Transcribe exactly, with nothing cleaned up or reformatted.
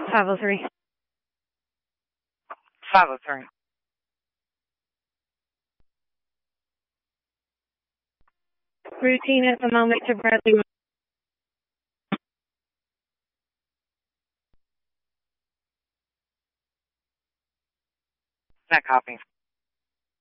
five oh three. five oh three. Routine at the moment to Bradley. That copy.